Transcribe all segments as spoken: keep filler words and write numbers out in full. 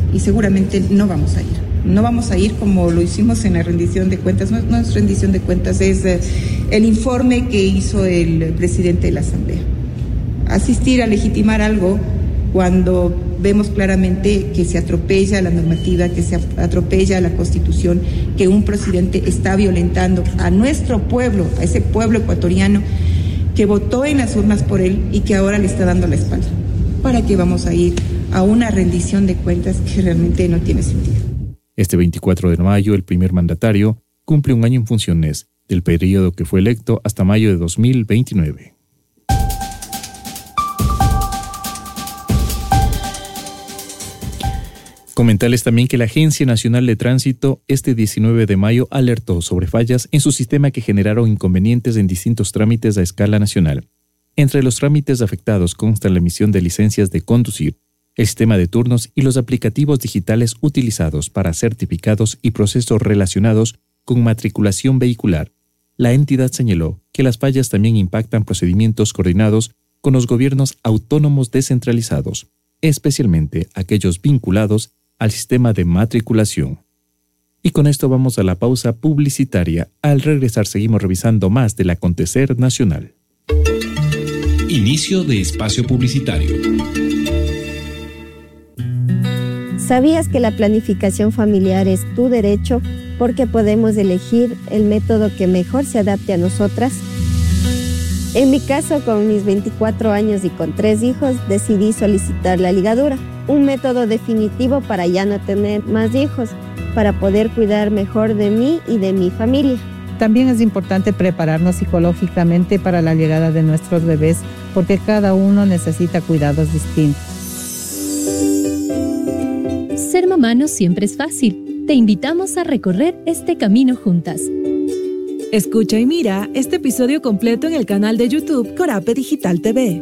y seguramente no vamos a ir. No vamos a ir como lo hicimos en la rendición de cuentas. No, no es rendición de cuentas, es eh, el informe que hizo el presidente de la Asamblea. Asistir a legitimar algo cuando vemos claramente que se atropella la normativa, que se atropella la Constitución, que un presidente está violentando a nuestro pueblo, a ese pueblo ecuatoriano que votó en las urnas por él y que ahora le está dando la espalda. ¿Para qué vamos a ir a una rendición de cuentas que realmente no tiene sentido? Este veinticuatro de mayo, el primer mandatario cumple un año en funciones, del periodo que fue electo hasta mayo de dos mil veintinueve. Comentarles también que la Agencia Nacional de Tránsito este diecinueve de mayo alertó sobre fallas en su sistema que generaron inconvenientes en distintos trámites a escala nacional. Entre los trámites afectados consta la emisión de licencias de conducir, el sistema de turnos y los aplicativos digitales utilizados para certificados y procesos relacionados con matriculación vehicular. La entidad señaló que las fallas también impactan procedimientos coordinados con los gobiernos autónomos descentralizados, especialmente aquellos vinculados al sistema de matriculación. Y con esto vamos a la pausa publicitaria. Al regresar seguimos revisando más del acontecer nacional. Inicio de espacio publicitario. ¿Sabías que la planificación familiar es tu derecho porque podemos elegir el método que mejor se adapte a nosotras? En mi caso, con mis veinticuatro años y con tres hijos, decidí solicitar la ligadura, un método definitivo para ya no tener más hijos, para poder cuidar mejor de mí y de mi familia. También es importante prepararnos psicológicamente para la llegada de nuestros bebés, porque cada uno necesita cuidados distintos. Ser mamá no siempre es fácil. Te invitamos a recorrer este camino juntas. Escucha y mira este episodio completo en el canal de YouTube Corape Digital T V.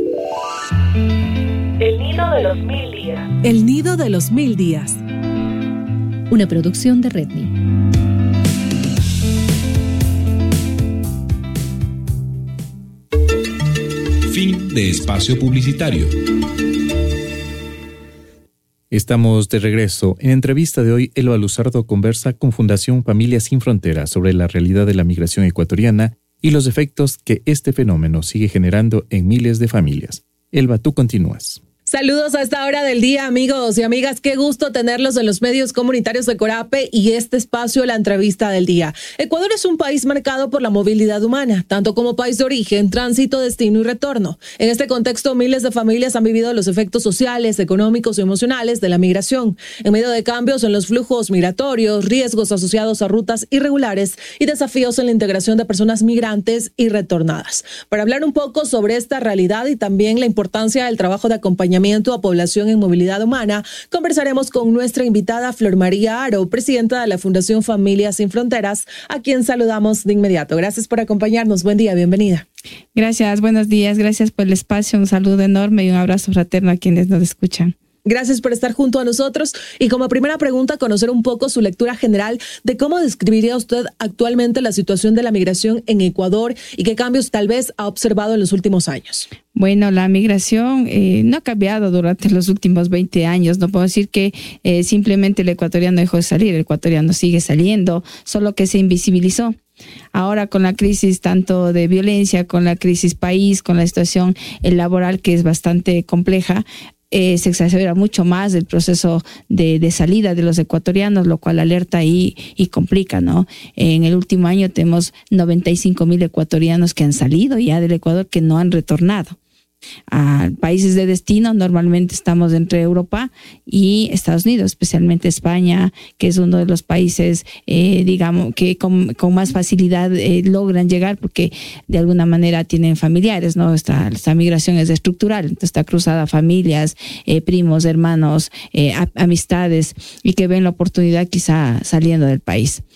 El nido de los mil días. El nido de los mil días. Una producción de Redmi. Fin de espacio publicitario. Estamos de regreso. En entrevista de hoy, Elba Luzardo conversa con Fundación Familias Sin Fronteras sobre la realidad de la migración ecuatoriana y los efectos que este fenómeno sigue generando en miles de familias. Elba, tú continúas. Saludos a esta hora del día, amigos y amigas. Qué gusto tenerlos en los medios comunitarios de Corape y este espacio, la entrevista del día. Ecuador es un país marcado por la movilidad humana, tanto como país de origen, tránsito, destino y retorno. En este contexto, miles de familias han vivido los efectos sociales, económicos y emocionales de la migración, en medio de cambios en los flujos migratorios, riesgos asociados a rutas irregulares y desafíos en la integración de personas migrantes y retornadas. Para hablar un poco sobre esta realidad y también la importancia del trabajo de acompañamiento a población en movilidad humana, conversaremos con nuestra invitada Flor María Aro, presidenta de la Fundación Familias Sin Fronteras, a quien saludamos de inmediato. Gracias por acompañarnos. Buen día, bienvenida. Gracias, buenos días, gracias por el espacio, un saludo enorme y un abrazo fraterno a quienes nos escuchan. Gracias por estar junto a nosotros y como primera pregunta, conocer un poco su lectura general de cómo describiría usted actualmente la situación de la migración en Ecuador y qué cambios tal vez ha observado en los últimos años. Bueno, la migración eh, no ha cambiado durante los últimos veinte años. No puedo decir que eh, simplemente el ecuatoriano dejó de salir, el ecuatoriano sigue saliendo, solo que se invisibilizó. Ahora con la crisis tanto de violencia, con la crisis país, con la situación laboral que es bastante compleja, Eh, se exacerba mucho más el proceso de, de salida de los ecuatorianos, lo cual alerta y, y complica, ¿no? En el último año tenemos noventa y cinco mil ecuatorianos que han salido ya del Ecuador que no han retornado. A países de destino normalmente estamos entre Europa y Estados Unidos, especialmente España, que es uno de los países, eh, digamos, que con, con más facilidad eh, logran llegar porque de alguna manera tienen familiares, ¿no? Esta, esta migración es estructural, entonces está cruzada a familias, eh, primos, hermanos, eh, a, amistades y que ven la oportunidad quizá saliendo del país.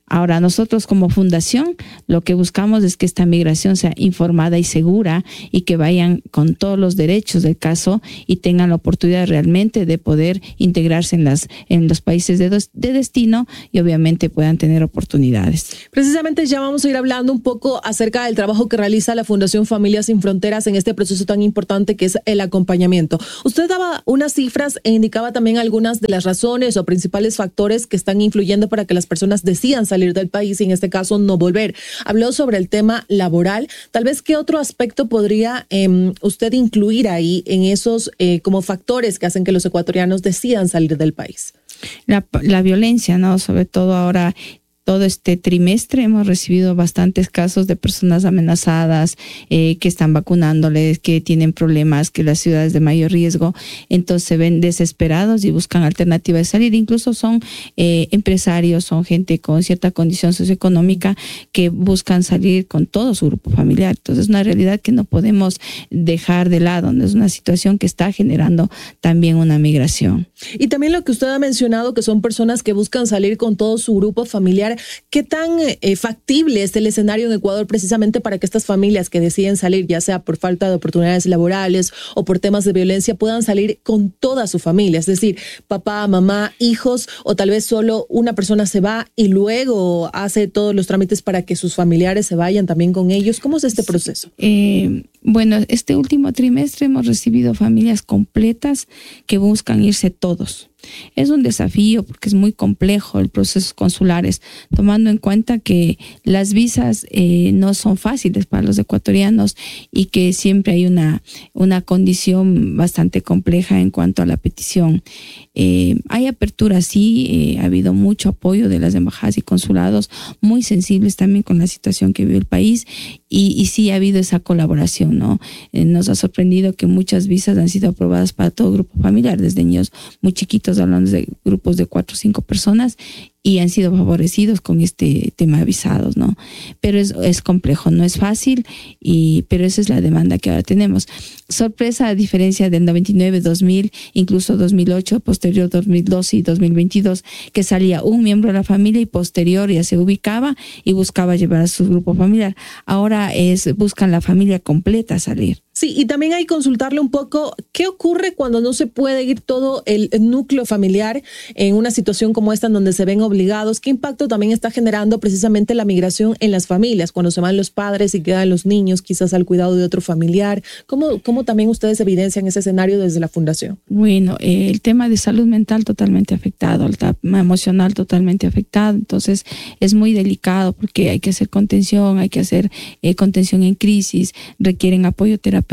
Ahora, nosotros como fundación lo que buscamos es que esta migración sea informada y segura y que vayan con todos los derechos del caso y tengan la oportunidad realmente de poder integrarse en las en los países de, dos, de destino y obviamente puedan tener oportunidades. Precisamente ya vamos a ir hablando un poco acerca del trabajo que realiza la Fundación Familias Sin Fronteras en este proceso tan importante que es el acompañamiento. Usted daba unas cifras e indicaba también algunas de las razones o principales factores que están influyendo para que las personas decidan salir salir del país y en este caso no volver. Habló sobre el tema laboral. Tal vez, ¿qué otro aspecto podría eh, usted incluir ahí en esos eh, como factores que hacen que los ecuatorianos decidan salir del país? La, la violencia, ¿no? Sobre todo ahora, todo este trimestre hemos recibido bastantes casos de personas amenazadas, eh, que están vacunándoles, que tienen problemas, que las ciudades de mayor riesgo, entonces se ven desesperados y buscan alternativas de salir. Incluso son eh, empresarios, son gente con cierta condición socioeconómica que buscan salir con todo su grupo familiar. Entonces es una realidad que no podemos dejar de lado, ¿no? Es una situación que está generando también una migración. Y también lo que usted ha mencionado, que son personas que buscan salir con todo su grupo familiar. ¿Qué tan eh, factible es el escenario en Ecuador precisamente para que estas familias que deciden salir, ya sea por falta de oportunidades laborales o por temas de violencia, puedan salir con toda su familia? Es decir, papá, mamá, hijos, o tal vez solo una persona se va y luego hace todos los trámites para que sus familiares se vayan también con ellos. ¿Cómo es este proceso? Eh, bueno, este último trimestre hemos recibido familias completas que buscan irse todos. Es un desafío porque es muy complejo el proceso consulares, tomando en cuenta que las visas eh, no son fáciles para los ecuatorianos y que siempre hay una, una condición bastante compleja en cuanto a la petición. Eh, hay apertura, sí, eh, ha habido mucho apoyo de las embajadas y consulados, muy sensibles también con la situación que vive el país y, y sí ha habido esa colaboración, ¿no? Eh, nos ha sorprendido que muchas visas han sido aprobadas para todo grupo familiar, desde niños muy chiquitos, hablando de grupos de cuatro o cinco personas, y han sido favorecidos con este tema de visados, ¿no? Pero es, es complejo, no es fácil, y, pero esa es la demanda que ahora tenemos. Sorpresa, a diferencia del noventa y nueve, dos mil, incluso dos mil ocho, posterior dos mil doce y dos mil veintidós, que salía un miembro de la familia y posterior ya se ubicaba y buscaba llevar a su grupo familiar. Ahora es buscan la familia completa salir. Sí, y también hay que consultarle un poco qué ocurre cuando no se puede ir todo el núcleo familiar en una situación como esta en donde se ven obligados. ¿Qué impacto también está generando precisamente la migración en las familias cuando se van los padres y quedan los niños quizás al cuidado de otro familiar? ¿Cómo, cómo también ustedes evidencian ese escenario desde la fundación? Bueno, eh, el tema de salud mental totalmente afectado, el tema emocional totalmente afectado, entonces es muy delicado porque hay que hacer contención, hay que hacer eh, contención en crisis, requieren apoyo terapéutico.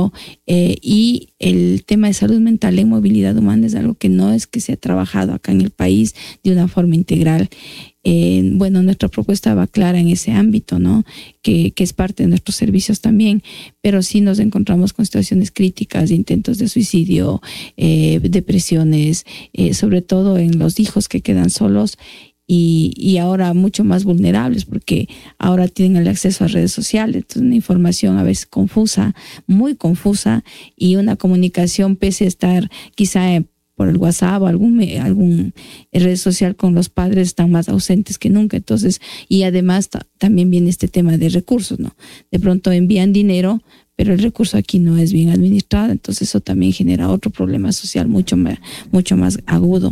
Eh, y el tema de salud mental en movilidad humana es algo que no es que se ha trabajado acá en el país de una forma integral. Eh, bueno, nuestra propuesta va clara en ese ámbito, ¿no? Que, que es parte de nuestros servicios también, pero sí nos encontramos con situaciones críticas, intentos de suicidio, eh, depresiones, eh, sobre todo en los hijos que quedan solos. Y, y ahora mucho más vulnerables porque ahora tienen el acceso a redes sociales, entonces una información a veces confusa, muy confusa, y una comunicación pese a estar quizá por el WhatsApp o algún, algún red social con los padres, están más ausentes que nunca. Entonces, y además ta, también viene este tema de recursos, ¿no? De pronto envían dinero, pero el recurso aquí no es bien administrado, entonces eso también genera otro problema social mucho más, mucho más agudo.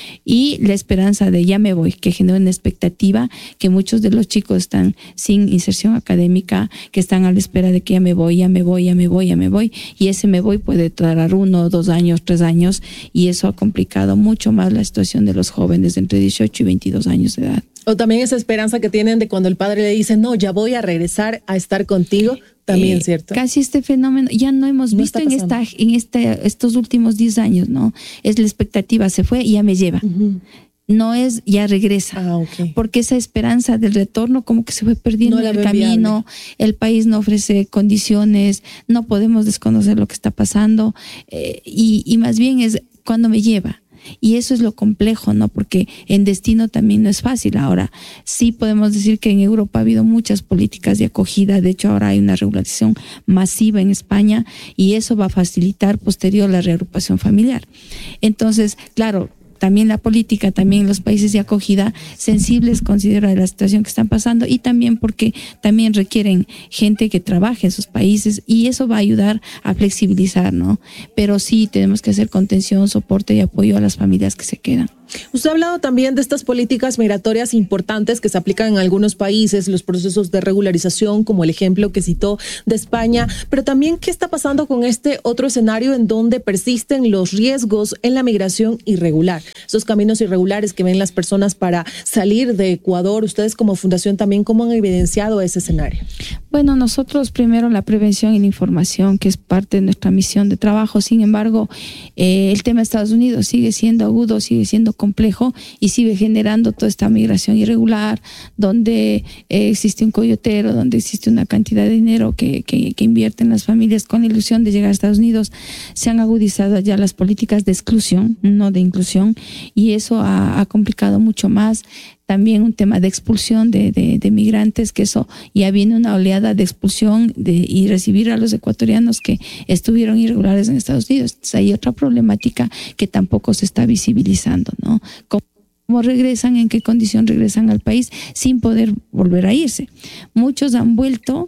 Y la esperanza de ya me voy, que genera una expectativa que muchos de los chicos están sin inserción académica, que están a la espera de que ya me voy, ya me voy, ya me voy, ya me voy, y ese me voy puede tardar uno, dos años, tres años, y eso ha complicado mucho más la situación de los jóvenes de entre dieciocho y veintidós años de edad. O también esa esperanza que tienen de cuando el padre le dice, no, ya voy a regresar a estar contigo, también, eh, ¿cierto? Casi este fenómeno ya no hemos no visto en esta en este estos últimos diez años, ¿no? Es la expectativa, se fue y ya me lleva. Uh-huh. No es ya regresa, ah, okay. Porque esa esperanza del retorno como que se fue perdiendo no en el camino, viable. El país no ofrece condiciones, no podemos desconocer lo que está pasando, eh, y, y más bien es cuando me lleva. Y eso es lo complejo, ¿no? Porque en destino también no es fácil. Ahora, sí podemos decir que en Europa ha habido muchas políticas de acogida. De hecho, ahora hay una regulación masiva en España y eso va a facilitar posterior la reagrupación familiar. Entonces, claro, también la política, también los países de acogida sensibles, considero, de la situación que están pasando, y también porque también requieren gente que trabaje en sus países, y eso va a ayudar a flexibilizar, ¿no? Pero sí tenemos que hacer contención, soporte y apoyo a las familias que se quedan. Usted ha hablado también de estas políticas migratorias importantes que se aplican en algunos países, los procesos de regularización, como el ejemplo que citó de España, pero también qué está pasando con este otro escenario en donde persisten los riesgos en la migración irregular, esos caminos irregulares que ven las personas para salir de Ecuador. Ustedes como fundación también, ¿cómo han evidenciado ese escenario? Bueno, nosotros primero la prevención y la información, que es parte de nuestra misión de trabajo. Sin embargo, eh, el tema de Estados Unidos sigue siendo agudo, sigue siendo complejo y sigue generando toda esta migración irregular, donde eh, existe un coyotero, donde existe una cantidad de dinero que, que, que invierten las familias con la ilusión de llegar a Estados Unidos. Se han agudizado ya las políticas de exclusión, no de inclusión, y eso ha, ha complicado mucho más. También un tema de expulsión de, de, de migrantes, que eso ya viene una oleada de expulsión de, y recibir a los ecuatorianos que estuvieron irregulares en Estados Unidos. Entonces hay otra problemática que tampoco se está visibilizando, ¿no? ¿Cómo regresan? ¿En qué condición regresan al país sin poder volver a irse? Muchos han vuelto,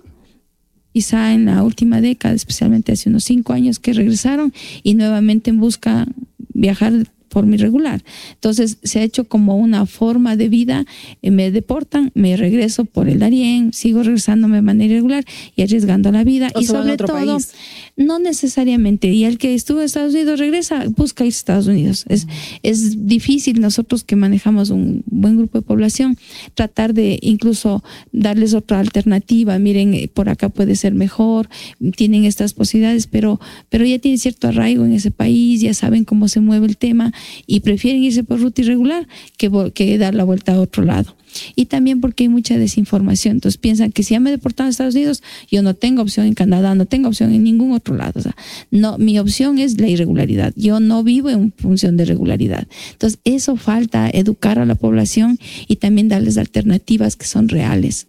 quizá en la última década, especialmente hace unos cinco años, que regresaron y nuevamente en busca viajar forma irregular. Entonces se ha hecho como una forma de vida, eh, me deportan, me regreso por el Darién, sigo regresándome de manera irregular y arriesgando la vida. O y sobre todo, país. No necesariamente, y el que estuvo en Estados Unidos regresa, busca irse a Estados Unidos. Es, es difícil, nosotros que manejamos un buen grupo de población, tratar de incluso darles otra alternativa. Miren, por acá puede ser mejor, tienen estas posibilidades, pero, pero ya tienen cierto arraigo en ese país, ya saben cómo se mueve el tema, y prefieren irse por ruta irregular que, que dar la vuelta a otro lado. Y también porque hay mucha desinformación. Entonces piensan que si ya me deportaron a Estados Unidos, yo no tengo opción en Canadá, no tengo opción en ningún otro lado. O sea, no, mi opción es la irregularidad. Yo no vivo en función de regularidad. Entonces eso falta, educar a la población y también darles alternativas que son reales.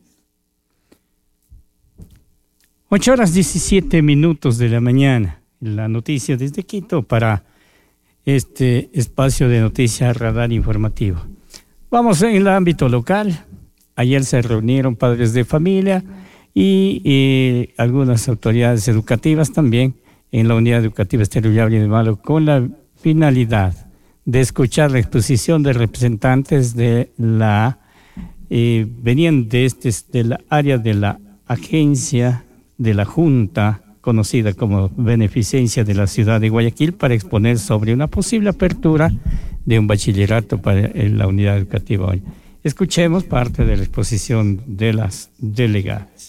ocho horas diecisiete minutos de la mañana. La noticia desde Quito para este espacio de noticias Radar Informativo. Vamos en el ámbito local. Ayer se reunieron padres de familia y, y algunas autoridades educativas también en la Unidad Educativa Estéreo Yabra de Malo, con la finalidad de escuchar la exposición de representantes de la eh, venían de este de la área de la agencia de la Junta, conocida como Beneficencia de la ciudad de Guayaquil, para exponer sobre una posible apertura de un bachillerato para la unidad educativa hoy. Escuchemos parte de la exposición de las delegadas.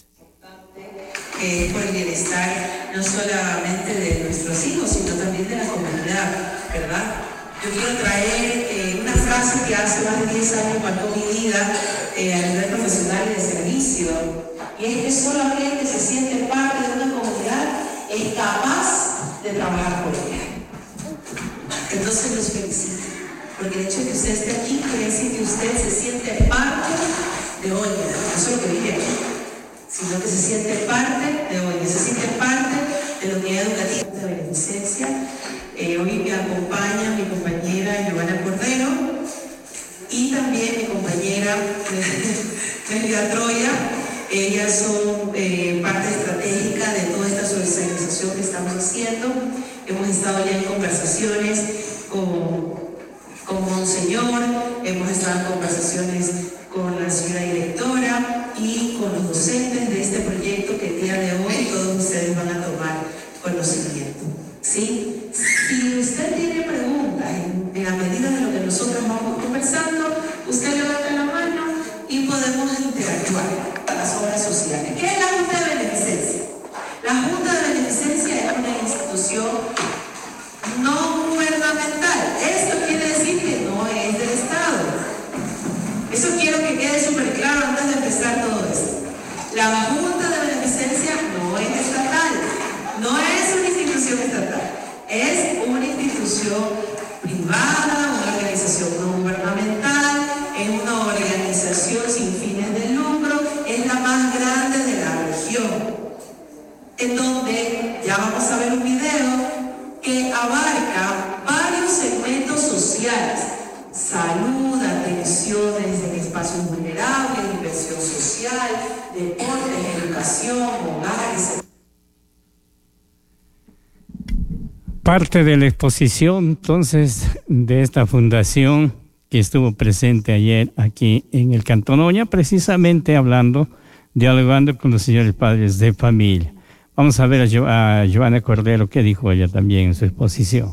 Eh, por el bienestar no solamente de nuestros hijos, sino también de la comunidad, ¿verdad? Yo quiero traer eh, una frase que hace más de diez años marcó mi vida eh, a nivel profesional y de servicio, y es que solo aquel que se siente parte de una comunidad es capaz de trabajar por ella. Entonces los felicito, porque el hecho de que usted esté aquí quiere decir que usted se siente parte de hoy, no solo que vive aquí, sino que se siente parte de hoy, se siente parte de la unidad educativa de beneficencia. Eh, hoy me acompaña mi compañera Giovanna Cordero y también mi compañera Melida Troya. Ellas son eh, parte estratégica de toda esta socialización que estamos haciendo. Hemos estado ya en conversaciones con, con Monseñor, hemos estado en conversaciones con la señora directora y con los docentes de este proyecto que el día de hoy todos ustedes van a tomar conocimiento. ¿Sí? Si usted tiene preguntas en, en la medida de lo que nosotros vamos conversando, usted levanta la mano y podemos interactuar. Las obras sociales. ¿Qué es la Junta de Beneficencia? La Junta de Beneficencia es una institución no gubernamental. Esto quiere decir que no es del Estado. Eso quiero que quede súper claro antes de empezar todo esto. La Junta de Beneficencia no es estatal, no es una institución estatal, es una institución privada, una organización no gubernamental, es una organización sin fines de lucro, es la más grande de la región, en donde ya vamos a ver un video que abarca varios segmentos sociales. salud, atenciones en espacios vulnerables, inversión social, deportes, educación, hogares. Parte de la exposición, entonces, de esta fundación que estuvo presente ayer aquí en el Cantón Oña, precisamente hablando, dialogando con los señores padres de familia. Vamos a ver a, jo- a Joana Cordero qué dijo ella también en su exposición.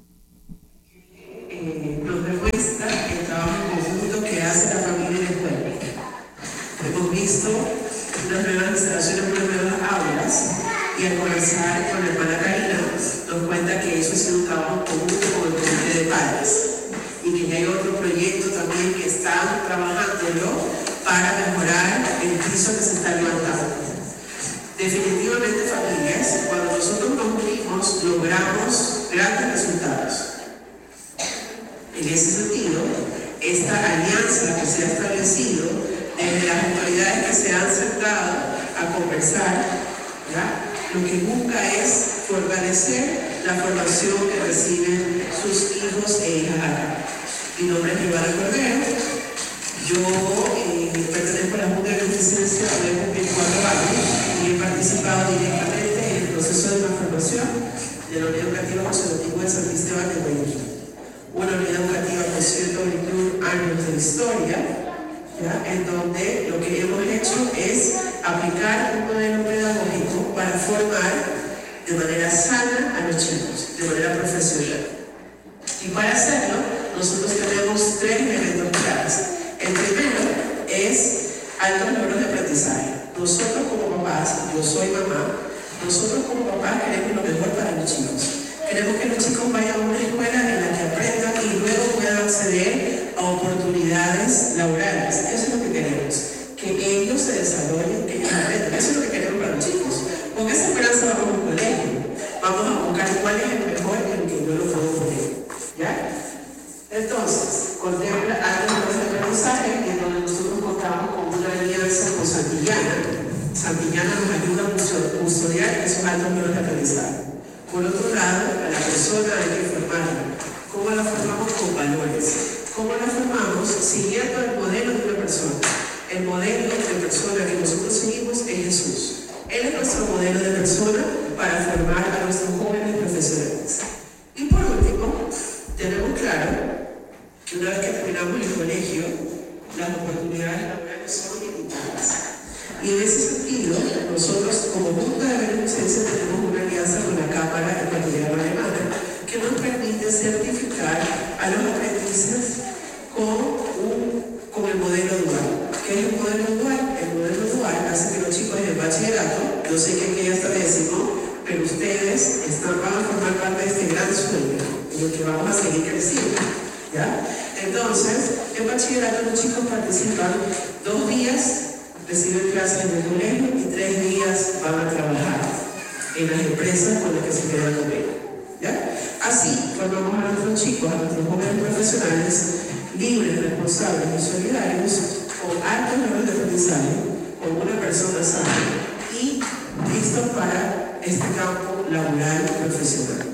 Eh, nos demuestra el trabajo conjunto que hace la familia en el pueblo. Hemos visto unas nuevas instalaciones, unas nuevas aulas, y al conversar con la hermana Karina, nos cuenta que eso ha sido un trabajo conjunto con el comité de padres y que hay otro proyecto también que están trabajándolo para mejorar el piso que se está levantando. Definitivamente, familias, cuando nosotros nos unimos, logramos grandes resultados. En ese sentido, esta alianza que se ha establecido desde las autoridades que se han sentado a conversar, ¿verdad?, lo que busca es fortalecer la formación que reciben sus hijos e hijas acá. Mi nombre es Giovanna Cordero. Yo eh, pertenezco a la Junta de Beneficencia de veinticuatro años y he participado directamente en el proceso de transformación de la Unidad Educativa José Domingo de San Cristóbal de Guayaquil. Una unidad educativa con ciento veintiún años de historia, ¿ya?, en donde lo que hemos hecho es aplicar un modelo pedagógico para formar de manera sana a los chicos, de manera profesional. Y para hacerlo, nosotros tenemos tres elementos claves. El primero es altos logros de aprendizaje. Nosotros como papás, yo soy mamá, nosotros como papás queremos lo mejor para los chicos. Queremos que los chicos vayan a una escuela en la que aprendan y luego puedan acceder a oportunidades laborales. Eso es lo que queremos. Que ellos se desarrollen, que ellos aprendan. Eso es lo que queremos para los chicos. Con esa esperanza vamos a un colegio. Vamos a buscar cuál es el mejor en el que yo lo puedo poner. ¿Ya? Entonces, contempla altos logros de aprendizaje, en donde nosotros contamos con una alianza con Santillana. Santillana nos ayuda mucho a custodiar esos altos logros de aprendizaje. Por otro lado, a la persona hay que formarla. ¿Cómo la formamos? Con valores. ¿Cómo la formamos? Siguiendo el modelo de una persona. El modelo de persona que nosotros seguimos es Jesús. Él es nuestro modelo de persona para formar a nuestros jóvenes profesionales. Y por último, tenemos claro que una vez que terminamos el colegio, las oportunidades laborales son limitadas. Y en ese sentido, nosotros como Junta de Beneficencia tenemos una alianza con la Cámara Ecuatoriana Alemana que nos permite certificar a los aprendices con, un, con el modelo dual. ¿Qué es el modelo dual? El modelo dual hace que los chicos en el bachillerato, yo sé que aquí ya está décimo, pero ustedes están, van a formar parte de este gran sueño en el que vamos a seguir creciendo, ¿ya? Entonces, en bachillerato los chicos participan dos días, reciben clases en el colegio y tres días van a trabajar en las empresas con las que se quedan con ellos, ¿ya? Así formamos a nuestros chicos, a nuestros jóvenes profesionales libres, responsables y solidarios, con altos niveles de aprendizaje, con una persona sana y listos para este campo laboral profesional.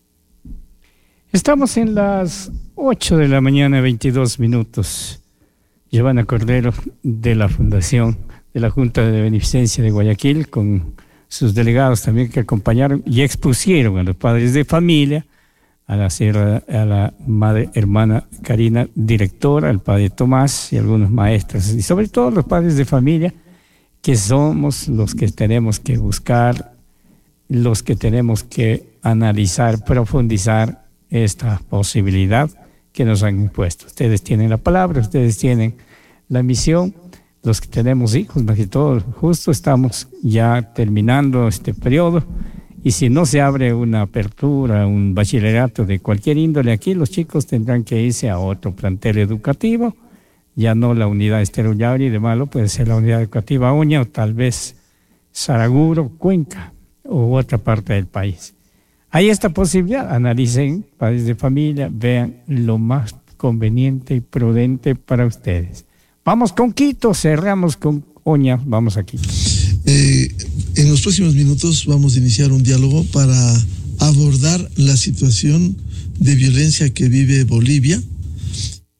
Estamos en las ocho de la mañana, veintidós minutos. Giovanna Cordero, de la Fundación de la Junta de Beneficencia de Guayaquil, con sus delegados también que acompañaron y expusieron a los padres de familia, a la, sierra, a la madre hermana Karina, directora, al padre Tomás y algunos maestros, y sobre todo los padres de familia, que somos los que tenemos que buscar, los que tenemos que analizar, profundizar esta posibilidad que nos han impuesto. Ustedes tienen la palabra, ustedes tienen la misión, los que tenemos hijos, más que todo, justo estamos ya terminando este periodo, y si no se abre una apertura, un bachillerato de cualquier índole aquí, los chicos tendrán que irse a otro plantel educativo, ya no la unidad Estero Yauri de Malo, puede ser la unidad educativa Oña, o tal vez Saraguro, Cuenca, u otra parte del país. Hay esta posibilidad, analicen, padres de familia, vean lo más conveniente y prudente para ustedes. Vamos con Quito, cerramos con Oña, vamos aquí. Eh, en los próximos minutos vamos a iniciar un diálogo para abordar la situación de violencia que vive Bolivia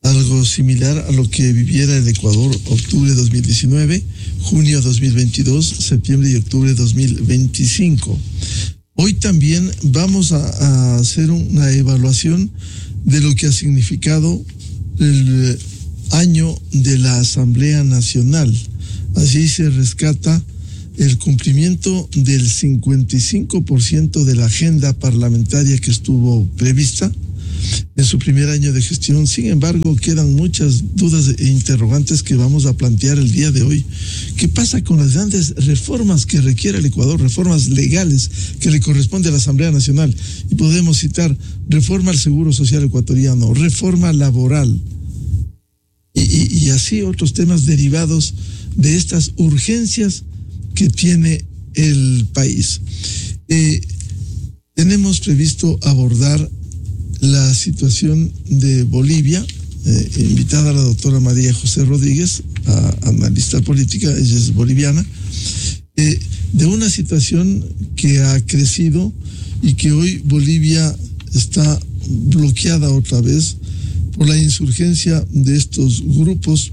algo similar a lo que viviera el Ecuador octubre de dos mil diecinueve, junio de dos mil veintidós, septiembre y octubre de dos mil veinticinco. Hoy también vamos a, a hacer una evaluación de lo que ha significado el año de la Asamblea Nacional. Así se rescata el cumplimiento del cincuenta y cinco por ciento de la agenda parlamentaria que estuvo prevista en su primer año de gestión. Sin embargo, quedan muchas dudas e interrogantes que vamos a plantear el día de hoy. ¿Qué pasa con las grandes reformas que requiere el Ecuador, reformas legales que le corresponde a la Asamblea Nacional? Y podemos citar reforma al Seguro Social ecuatoriano, reforma laboral y, y, y así otros temas derivados de estas urgencias que tiene el país. Eh, tenemos previsto abordar la situación de Bolivia, eh, invitada a la doctora María José Rodríguez, a, analista política, ella es boliviana, eh, de una situación que ha crecido y que hoy Bolivia está bloqueada otra vez por la insurgencia de estos grupos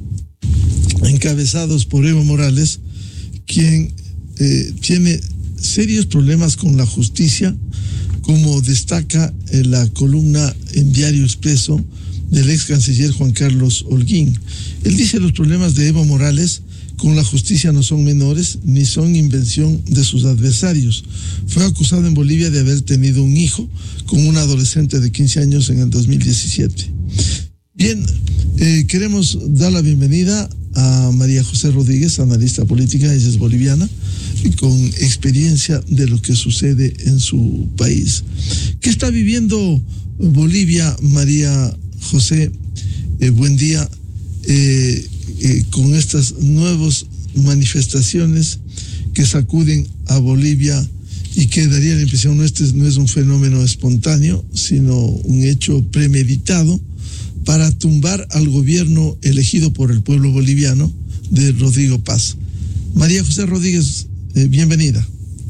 encabezados por Evo Morales, quien eh, tiene serios problemas con la justicia, como destaca en la columna en Diario Expreso del ex canciller Juan Carlos Holguín. Él dice: los problemas de Evo Morales con la justicia no son menores ni son invención de sus adversarios. Fue acusado en Bolivia de haber tenido un hijo con una adolescente de quince años en el dos mil diecisiete. Bien, eh, queremos dar la bienvenida a María José Rodríguez, analista política, ella es boliviana, y con experiencia de lo que sucede en su país. ¿Qué está viviendo Bolivia, María José? Eh, buen día. Eh, eh, con estas nuevas manifestaciones que sacuden a Bolivia y que daría la impresión, no, este no es un fenómeno espontáneo, sino un hecho premeditado para tumbar al gobierno elegido por el pueblo boliviano de Rodrigo Paz. María José Rodríguez, eh, bienvenida.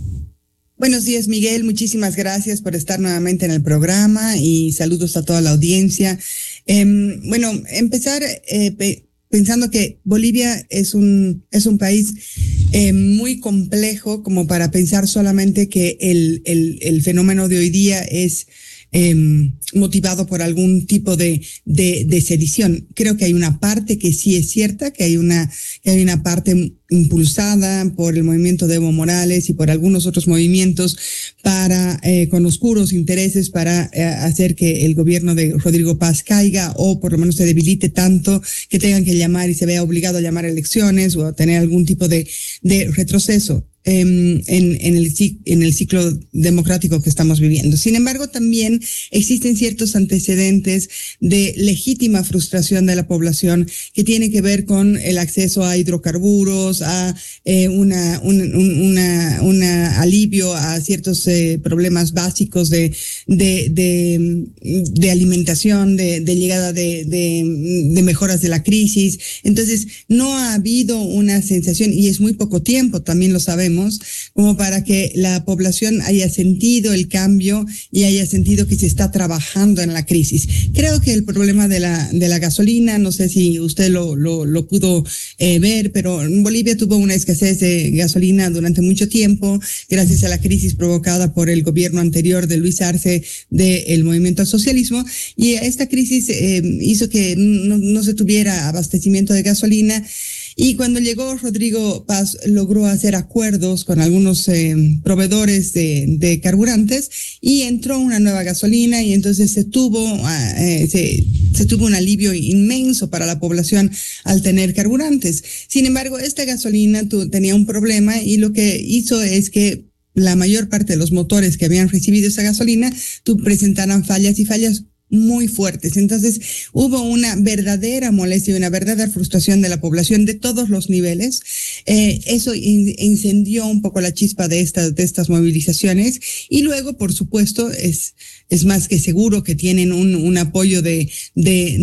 Buenos días, Miguel. Muchísimas gracias por estar nuevamente en el programa y saludos a toda la audiencia. Eh, bueno, empezar eh, pe- pensando que Bolivia es un, es un país eh, muy complejo como para pensar solamente que el, el, el fenómeno de hoy día es Eh, motivado por algún tipo de, de, de sedición. Creo que hay una parte que sí es cierta, que hay una, que hay una parte impulsada por el movimiento de Evo Morales y por algunos otros movimientos para, eh, con oscuros intereses para eh, hacer que el gobierno de Rodrigo Paz caiga o por lo menos se debilite tanto que tengan que llamar y se vea obligado a llamar a elecciones o a tener algún tipo de, de retroceso en, en, el, en el ciclo democrático que estamos viviendo. Sin embargo, también existen ciertos antecedentes de legítima frustración de la población que tiene que ver con el acceso a hidrocarburos, a eh, una, un, una, una alivio a ciertos eh, problemas básicos de, de, de, de alimentación, de, de llegada de, de, de mejoras de la crisis. Entonces, no ha habido una sensación, y es muy poco tiempo, también lo sabemos, como para que la población haya sentido el cambio y haya sentido que se está trabajando en la crisis. Creo que el problema de la de la gasolina, no sé si usted lo lo, lo pudo eh, ver, pero en Bolivia tuvo una escasez de gasolina durante mucho tiempo, gracias a la crisis provocada por el gobierno anterior de Luis Arce del movimiento al socialismo, y esta crisis eh, hizo que no, no se tuviera abastecimiento de gasolina. Y cuando llegó Rodrigo Paz, logró hacer acuerdos con algunos eh, proveedores de, de carburantes y entró una nueva gasolina y entonces se tuvo, eh, se, se tuvo un alivio inmenso para la población al tener carburantes. Sin embargo, esta gasolina tu, tenía un problema y lo que hizo es que la mayor parte de los motores que habían recibido esa gasolina tu, presentaran fallas y fallas muy fuertes. Entonces hubo una verdadera molestia y una verdadera frustración de la población de todos los niveles. Eh, eso in, incendió un poco la chispa de estas de estas movilizaciones y luego, por supuesto, es es más que seguro que tienen un, un apoyo de de,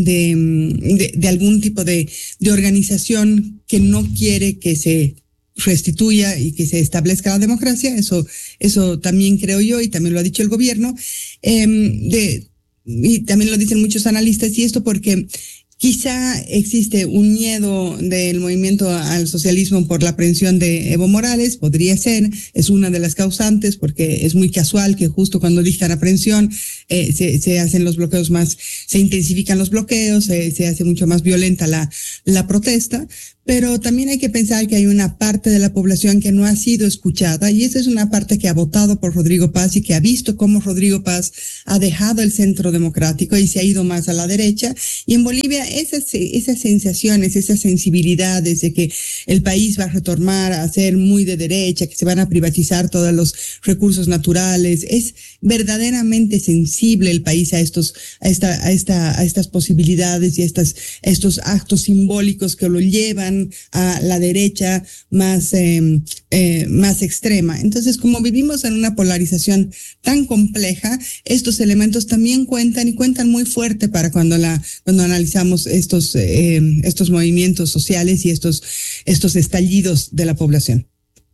de de de algún tipo de de organización que no quiere que se restituya y que se establezca la democracia. Eso eso también creo yo y también lo ha dicho el gobierno. Eh, de y también lo dicen muchos analistas, y esto porque quizá existe un miedo del movimiento al socialismo por la aprehensión de Evo Morales, podría ser, es una de las causantes, porque es muy casual que justo cuando dictan aprehensión eh, se, se hacen los bloqueos más, se intensifican los bloqueos, se, se hace mucho más violenta la, la protesta. Pero también hay que pensar que hay una parte de la población que no ha sido escuchada, y esa es una parte que ha votado por Rodrigo Paz y que ha visto cómo Rodrigo Paz ha dejado el centro democrático y se ha ido más a la derecha. Y en Bolivia esas, esas sensaciones, esas sensibilidades de que el país va a retornar a ser muy de derecha, que se van a privatizar todos los recursos naturales, es verdaderamente sensible el país a estos, a esta, a esta, a estas posibilidades y a estas, a estos actos simbólicos que lo llevan a la derecha más, eh, eh, más extrema. Entonces, como vivimos en una polarización tan compleja, estos elementos también cuentan y cuentan muy fuerte para cuando la, cuando analizamos estos, eh, estos movimientos sociales y estos, estos estallidos de la población.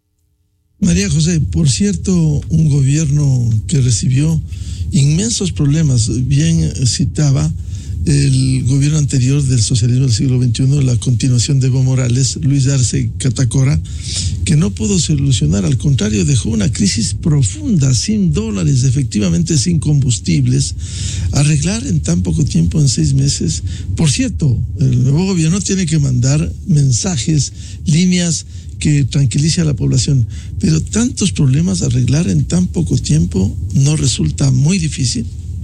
María José, por cierto, un gobierno que recibió inmensos problemas, bien citaba el gobierno anterior del socialismo del siglo veintiuno, la continuación de Evo Morales, Luis Arce Catacora, que no pudo solucionar, al contrario, dejó una crisis profunda, sin dólares, efectivamente sin combustibles, arreglar en tan poco tiempo, en seis meses. Por cierto, el nuevo gobierno tiene que mandar mensajes, líneas que tranquilice a la población, pero tantos problemas arreglar en tan poco tiempo no resulta muy difícil.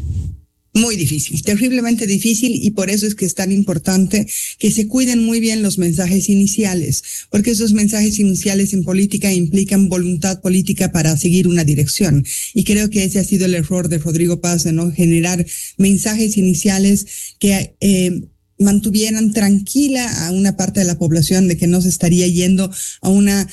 Muy difícil, terriblemente difícil, y por eso es que es tan importante que se cuiden muy bien los mensajes iniciales, porque esos mensajes iniciales en política implican voluntad política para seguir una dirección, y creo que ese ha sido el error de Rodrigo Paz, de no generar mensajes iniciales que eh, mantuvieran tranquila a una parte de la población de que no se estaría yendo a una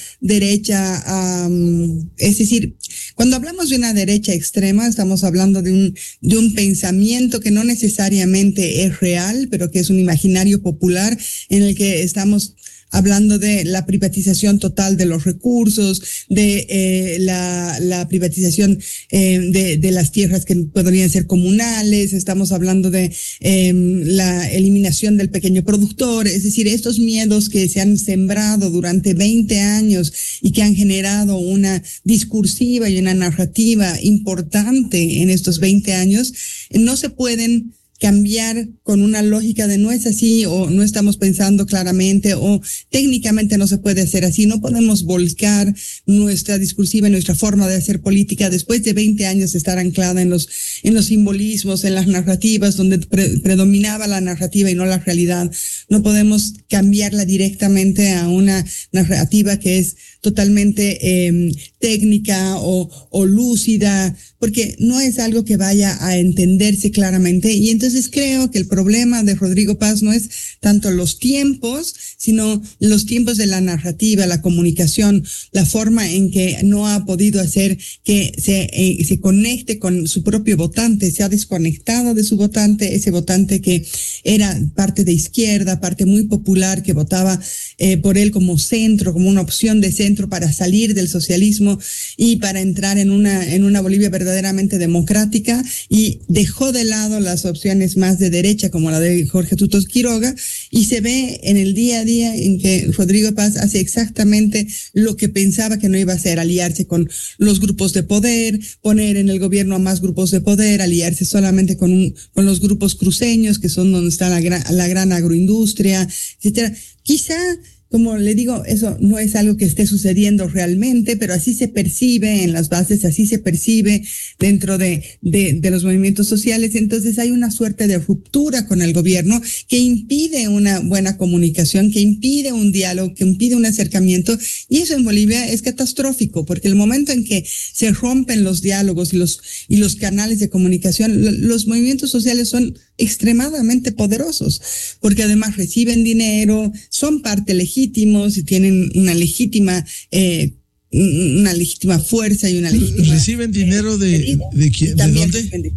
derecha, um, es decir, cuando hablamos de una derecha extrema, estamos hablando de un, de un pensamiento que no necesariamente es real, pero que es un imaginario popular en el que estamos hablando de la privatización total de los recursos, de eh, la, la privatización eh, de, de las tierras que podrían ser comunales, estamos hablando de eh, la eliminación del pequeño productor, es decir, estos miedos que se han sembrado durante veinte años y que han generado una discursiva y una narrativa importante en estos veinte años, no se pueden cambiar con una lógica de no es así, o no estamos pensando claramente, o técnicamente no se puede hacer así. No podemos volcar nuestra discursiva y nuestra forma de hacer política después de veinte años de estar anclada en los, en los simbolismos, en las narrativas, donde pre- predominaba la narrativa y no la realidad. No podemos cambiarla directamente a una narrativa que es totalmente eh, técnica o, o lúcida, porque no es algo que vaya a entenderse claramente. Y entonces creo que el problema de Rodrigo Paz no es tanto los tiempos, sino los tiempos de la narrativa, la comunicación, la forma en que no ha podido hacer que se, eh, se conecte con su propio votante, se ha desconectado de su votante, ese votante que era parte de izquierda, parte muy popular, que votaba eh, por él como centro, como una opción de centro para salir del socialismo y para entrar en una, en una Bolivia verdaderamente democrática, y dejó de lado las opciones más de derecha como la de Jorge Tutos Quiroga, y se ve en el día a día en que Rodrigo Paz hace exactamente lo que pensaba que no iba a hacer: aliarse con los grupos de poder, poner en el gobierno a más grupos de poder, aliarse solamente con un, con los grupos cruceños, que son donde está la gran, la gran agroindustria, etcétera. Quizá, como le digo, eso no es algo que esté sucediendo realmente, pero así se percibe en las bases, así se percibe dentro de, de, de los movimientos sociales. Entonces hay una suerte de ruptura con el gobierno que impide una buena comunicación, que impide un diálogo, que impide un acercamiento, y eso en Bolivia es catastrófico, porque el momento en que se rompen los diálogos y los, y los canales de comunicación, los movimientos sociales son extremadamente poderosos, porque además reciben dinero, son parte legítimos y tienen una legítima eh, una legítima fuerza y una legítima... ¿Reciben dinero de, eh, de quién? ¿De dónde?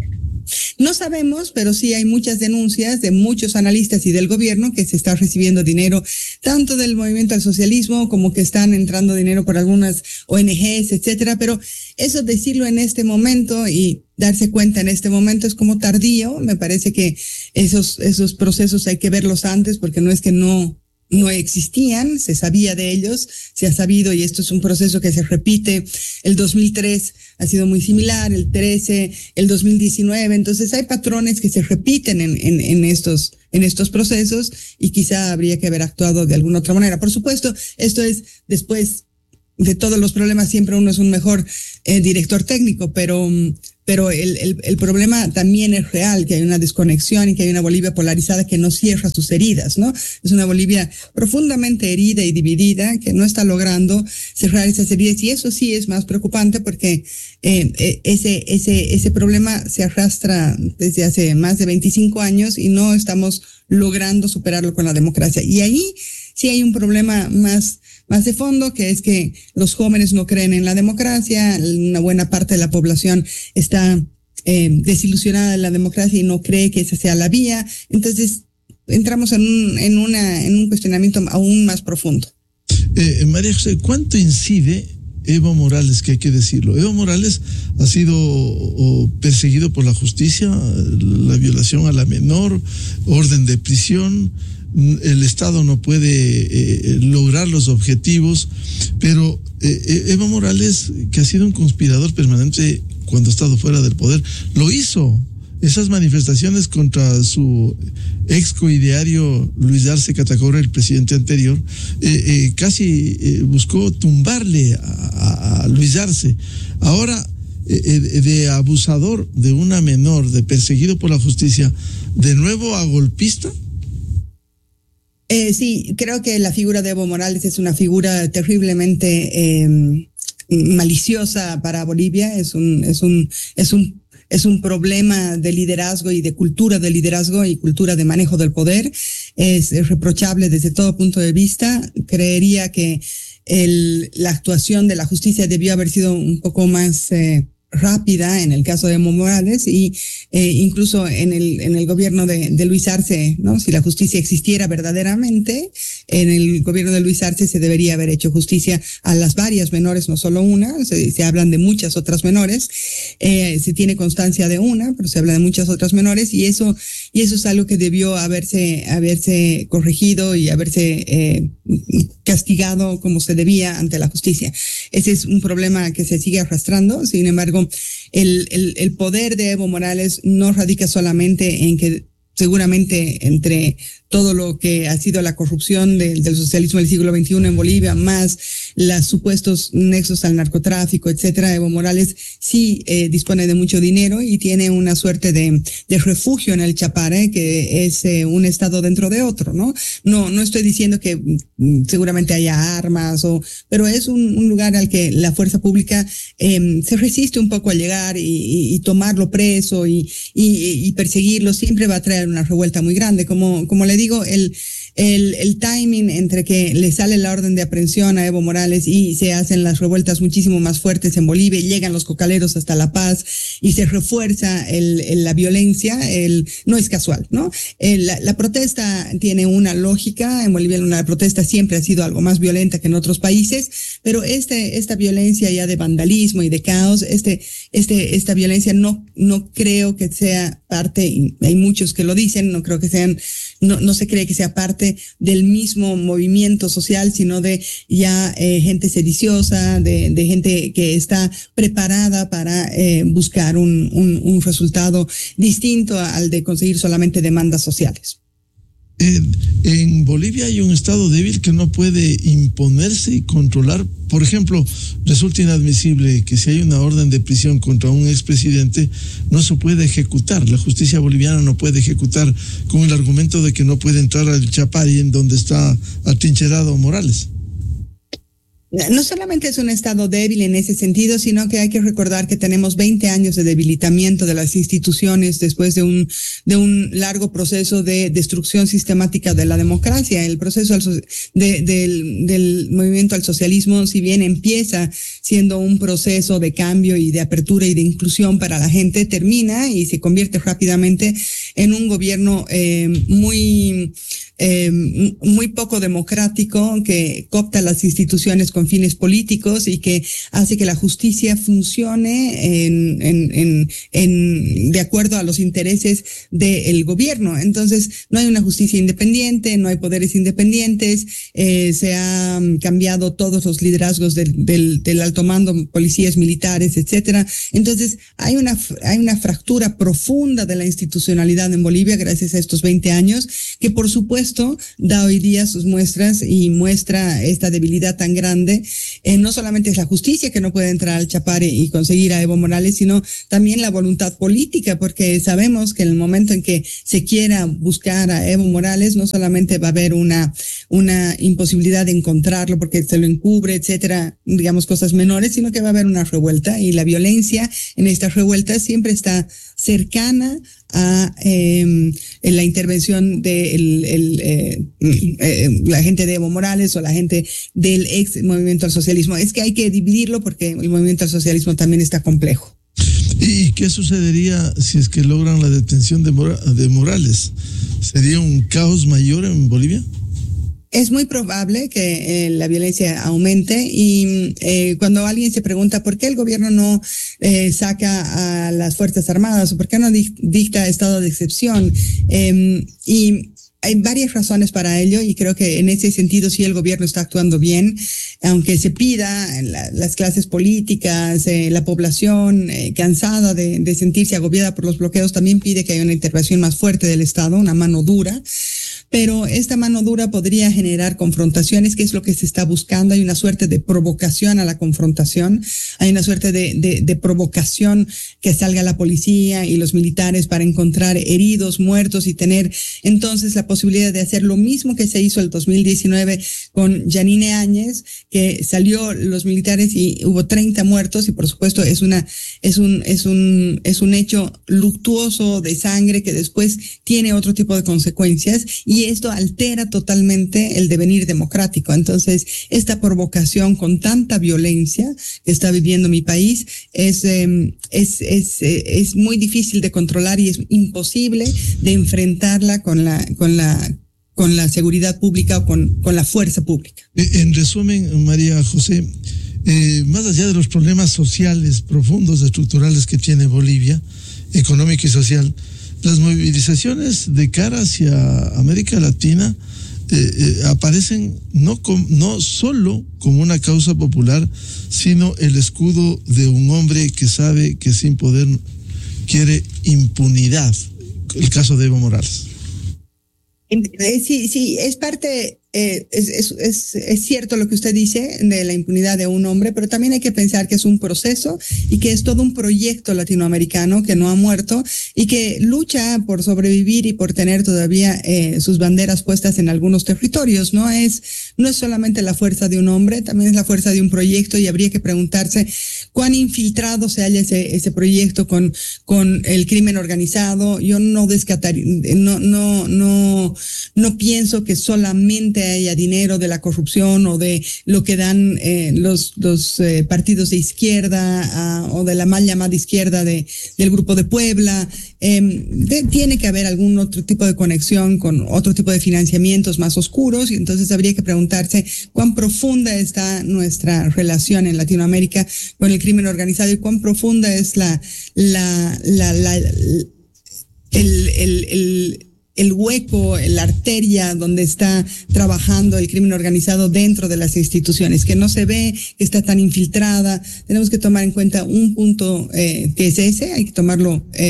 No sabemos, pero sí hay muchas denuncias de muchos analistas y del gobierno que se está recibiendo dinero tanto del movimiento al socialismo como que están entrando dinero por algunas O N Ges, etcétera, pero eso decirlo en este momento y darse cuenta en este momento es como tardío. Me parece que esos esos procesos hay que verlos antes, porque no es que no no existían, se sabía de ellos, se ha sabido, y esto es un proceso que se repite. El dos mil tres ha sido muy similar, el trece, el dos mil diecinueve, entonces hay patrones que se repiten en, en, en estos en estos procesos, y quizá habría que haber actuado de alguna otra manera. Por supuesto, esto es después de todos los problemas, siempre uno es un mejor eh, director técnico, pero pero el, el, el problema también es real, que hay una desconexión y que hay una Bolivia polarizada que no cierra sus heridas, ¿no? Es una Bolivia profundamente herida y dividida, que no está logrando cerrar esas heridas, y eso sí es más preocupante, porque eh, ese, ese, ese problema se arrastra desde hace más de veinticinco años y no estamos logrando superarlo con la democracia. Y ahí sí hay un problema más más de fondo, que es que los jóvenes no creen en la democracia, una buena parte de la población está eh, desilusionada de la democracia y no cree que esa sea la vía. Entonces entramos en un, en una, en un cuestionamiento aún más profundo. Eh, María José, ¿cuánto incide Evo Morales, que hay que decirlo? Evo Morales ha sido o, perseguido por la justicia, la violación a la menor, orden de prisión. El Estado no puede eh, lograr los objetivos, pero eh, Evo Morales, que ha sido un conspirador permanente cuando ha estado fuera del poder, lo hizo. Esas manifestaciones contra su ex coideario Luis Arce Catacora, el presidente anterior, eh, eh, casi eh, buscó tumbarle a, a, a Luis Arce. Ahora, eh, eh, de abusador de una menor, de perseguido por la justicia, de nuevo a golpista. Eh, sí, creo que la figura de Evo Morales es una figura terriblemente eh, maliciosa para Bolivia. Es un, es un, es un, es un problema de liderazgo y de cultura de liderazgo y cultura de manejo del poder. Es, es reprochable desde todo punto de vista. Creería que el, la actuación de la justicia debió haber sido un poco más eh, rápida en el caso de Evo Morales, y eh, incluso en el en el gobierno de, de Luis Arce, ¿no? Si la justicia existiera verdaderamente, en el gobierno de Luis Arce se debería haber hecho justicia a las varias menores, no solo una. Se, se hablan de muchas otras menores, eh, se tiene constancia de una, pero se habla de muchas otras menores, y eso y eso es algo que debió haberse haberse corregido y haberse eh, castigado como se debía ante la justicia. Ese es un problema que se sigue arrastrando. Sin embargo, el, el, el poder de Evo Morales no radica solamente en que seguramente entre todo lo que ha sido la corrupción de, del socialismo del siglo veintiuno en Bolivia, más los supuestos nexos al narcotráfico, etcétera, Evo Morales sí eh, dispone de mucho dinero y tiene una suerte de, de refugio en el Chapare, que es eh, un estado dentro de otro, ¿no? No, no estoy diciendo que mm, seguramente haya armas, o, pero es un, un lugar al que la fuerza pública eh, se resiste un poco a llegar y, y, y tomarlo preso y, y, y perseguirlo. Siempre va a traer una revuelta muy grande. Como, como le digo, el, el, el timing entre que le sale la orden de aprehensión a Evo Morales y se hacen las revueltas muchísimo más fuertes en Bolivia, y llegan los cocaleros hasta La Paz y se refuerza el, el, la violencia, el, no es casual, ¿no? El, la, la protesta tiene una lógica. En Bolivia la protesta siempre ha sido algo más violenta que en otros países, pero este, esta violencia ya de vandalismo y de caos, este, este, esta violencia no, no creo que sea parte, y hay muchos que lo dicen, no creo que sean, no, no se cree que sea parte del mismo movimiento social, sino de ya eh, gente sediciosa, de, de gente que está preparada para eh, buscar un, un, un resultado distinto al de conseguir solamente demandas sociales. En, en Bolivia hay un Estado débil que no puede imponerse y controlar. Por ejemplo, resulta inadmisible que si hay una orden de prisión contra un expresidente, no se puede ejecutar. La justicia boliviana no puede ejecutar con el argumento de que no puede entrar al Chapare, en donde está atrincherado Morales. No solamente es un Estado débil en ese sentido, sino que hay que recordar que tenemos veinte años de debilitamiento de las instituciones después de un de un largo proceso de destrucción sistemática de la democracia. El proceso de, del, del movimiento al socialismo, si bien empieza siendo un proceso de cambio y de apertura y de inclusión para la gente, termina y se convierte rápidamente en un gobierno eh, muy Eh, muy poco democrático, que coopta las instituciones con fines políticos y que hace que la justicia funcione en, en, en, en de acuerdo a los intereses del gobierno. Entonces, no hay una justicia independiente, no hay poderes independientes, eh, se han cambiado todos los liderazgos del, del, del alto mando, policías, militares, etcétera. Entonces, hay una, hay una fractura profunda de la institucionalidad en Bolivia gracias a estos veinte años, que por supuesto Esto da hoy día sus muestras y muestra esta debilidad tan grande. Eh, no solamente es la justicia que no puede entrar al Chapare y conseguir a Evo Morales, sino también la voluntad política, porque sabemos que en el momento en que se quiera buscar a Evo Morales, no solamente va a haber una, una imposibilidad de encontrarlo porque se lo encubre, etcétera, digamos cosas menores, sino que va a haber una revuelta, y la violencia en estas revueltas siempre está cercana a eh, la intervención de el, el, eh, eh, la gente de Evo Morales o la gente del ex movimiento al socialismo. Es que hay que dividirlo porque el movimiento al socialismo también está complejo. ¿Y qué sucedería si es que logran la detención de, Mora, de Morales? ¿Sería un caos mayor en Bolivia? Es muy probable que eh, la violencia aumente, y eh, cuando alguien se pregunta por qué el gobierno no eh, saca a las Fuerzas Armadas o por qué no dicta estado de excepción, eh, y hay varias razones para ello, y creo que en ese sentido sí el gobierno está actuando bien, aunque se pida la, las clases políticas, eh, la población eh, cansada de, de sentirse agobiada por los bloqueos, también pide que haya una intervención más fuerte del Estado, una mano dura. Pero esta mano dura podría generar confrontaciones, que es lo que se está buscando. Hay una suerte de provocación a la confrontación, hay una suerte de, de, de provocación que salga la policía y los militares para encontrar heridos, muertos, y tener entonces la posibilidad de hacer lo mismo que se hizo el dos mil diecinueve con Yanine Áñez, que salió los militares y hubo treinta muertos, y por supuesto es una es un es un es un hecho luctuoso de sangre que después tiene otro tipo de consecuencias, y esto altera totalmente el devenir democrático. Entonces, esta provocación con tanta violencia que está viviendo mi país es, eh, es, es, eh, es muy difícil de controlar, y es imposible de enfrentarla con la, con la, con la seguridad pública o con, con la fuerza pública. En resumen, María José, eh, más allá de los problemas sociales profundos, estructurales que tiene Bolivia, económico y social, las movilizaciones de cara hacia América Latina eh, eh, aparecen no, com, no solo como una causa popular, sino el escudo de un hombre que sabe que sin poder quiere impunidad. El caso de Evo Morales. Sí, sí, es parte, eh, es, es, es, es cierto lo que usted dice de la impunidad de un hombre, pero también hay que pensar que es un proceso y que es todo un proyecto latinoamericano que no ha muerto y que lucha por sobrevivir y por tener todavía eh, sus banderas puestas en algunos territorios. No es, no es solamente la fuerza de un hombre, también es la fuerza de un proyecto, y habría que preguntarse cuán infiltrado se halla ese, ese proyecto con, con el crimen organizado. Yo no descartaría, no, no, no, no pienso que solamente haya dinero de la corrupción o de lo que dan eh, los, los eh, partidos de izquierda uh, o de la mal llamada izquierda de, del Grupo de Puebla. Eh, de, tiene que haber algún otro tipo de conexión con otro tipo de financiamientos más oscuros, y entonces habría que preguntarse cuán profunda está nuestra relación en Latinoamérica con el crimen organizado y cuán profunda es la, la, la, la, la el, el, el el hueco, la arteria donde está trabajando el crimen organizado dentro de las instituciones, que no se ve, que está tan infiltrada. Tenemos que tomar en cuenta un punto eh, que es ese, hay que tomarlo eh,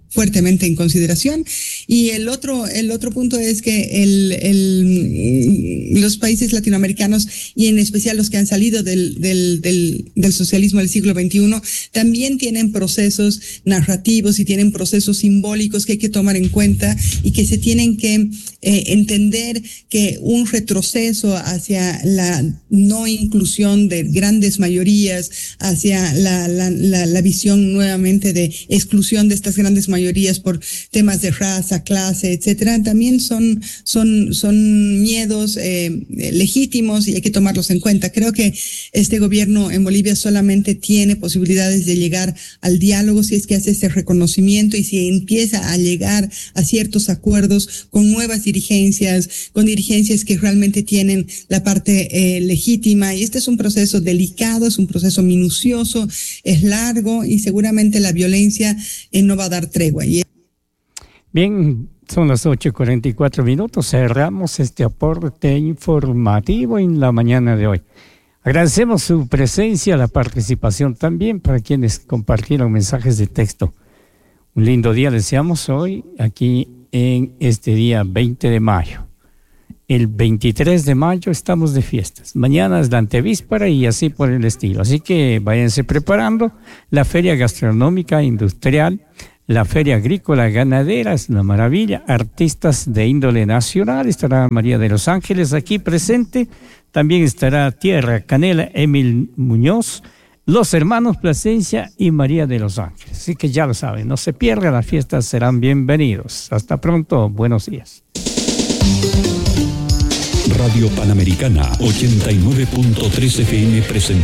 fuertemente en consideración. Y el otro, el otro punto es que el, el, los países latinoamericanos, y en especial los que han salido del, del, del, del socialismo del siglo veintiuno, también tienen procesos narrativos y tienen procesos simbólicos que hay que tomar en cuenta y que se tienen que eh, entender que un retroceso hacia la no inclusión de grandes mayorías, hacia la, la, la, la visión nuevamente de exclusión de estas grandes mayorías por temas de raza, clase, etcétera, también son, son, son miedos eh, legítimos y hay que tomarlos en cuenta. Creo que este gobierno en Bolivia solamente tiene posibilidades de llegar al diálogo si es que hace ese reconocimiento y si empieza a llegar a ciertos acuerdos con nuevas dirigencias, con dirigencias que realmente tienen la parte eh, legítima. Y este es un proceso delicado, es un proceso minucioso, es largo y seguramente la violencia eh, no va a dar tregua. Bien, son las ocho y cuarenta y cuatro minutos. Cerramos este aporte informativo en la mañana de hoy. Agradecemos su presencia, la participación también para quienes compartieron mensajes de texto. Un lindo día deseamos hoy aquí en este día veinte de mayo. El veintitrés de mayo estamos de fiestas. Mañana es la antevíspera y así por el estilo. Así que váyanse preparando. La Feria Gastronómica Industrial, la Feria Agrícola Ganadera es una maravilla. Artistas de índole nacional. Estará María de los Ángeles aquí presente. También estará Tierra Canela, Emil Muñoz, los hermanos Plasencia y María de los Ángeles. Así que ya lo saben, no se pierdan, las fiestas serán bienvenidos. Hasta pronto, buenos días. Radio Panamericana ochenta y nueve punto tres F M presenta